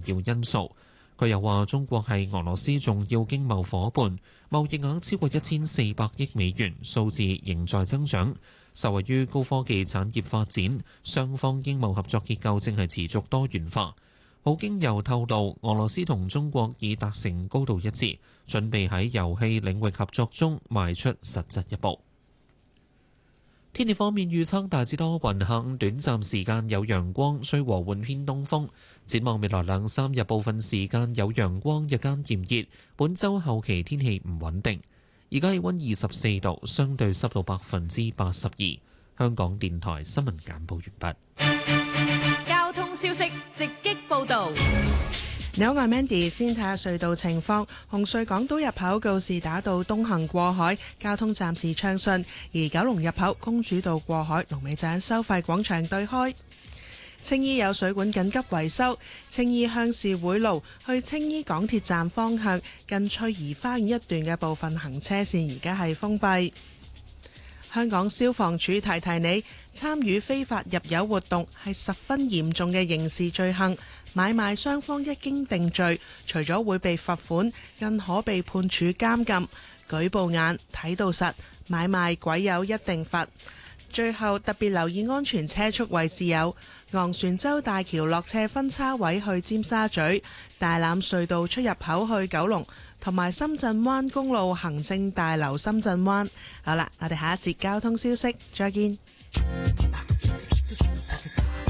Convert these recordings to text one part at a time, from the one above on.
要因素。佢又話：中國係俄羅斯重要經貿夥伴，貿易額超過1400億美元，數字仍在增長。受惠於高科技產業發展，雙方經貿合作結構正係持續多元化。普京又透露，俄羅斯同中國已達成高度一致，準備喺遊戲領域合作中邁出實質一步。天氣方面預測大致多雲，下午短暫時間有陽光，吹和緩偏東風。展望未來2、3日，部分時間有陽光，日間炎熱。本週後期天氣唔穩定。而家氣溫24度，相對濕度82%。香港電台新聞簡報完畢。交通消息直擊報導。 你好，我係 Mandy，先睇下隧道情況。紅隧港島入口告士打道東行過海，交通暫時暢順；而九龍入口公主道過海，龍尾站收費廣場對開。青衣有水管緊急維修，青衣鄉事會路去青衣港鐵站方向近翠怡花園一段嘅部分行車線而家係封閉。香港消防處提提你，參與非法入油活動係十分嚴重嘅刑事罪行。買賣雙方一經定罪，除咗會被罰款，更可被判處監禁。舉報眼睇到實，買賣鬼友一定罰。最後特別留意安全車速位置有昂船洲大橋落斜分叉位去尖沙咀、大欖隧道出入口去九龍，同埋深圳灣公路行政大樓深圳灣。好啦，我哋下一節交通消息再見。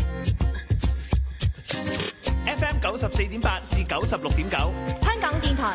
FM 94.8至96.9， 香港電台